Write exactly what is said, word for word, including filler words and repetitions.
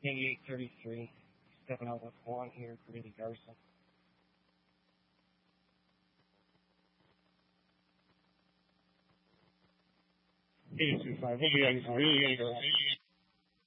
eighty-eight thirty-three. Stepping out with one here for Eddie Garson. eighty-two five. We'll be eighty-five. eighty-eight.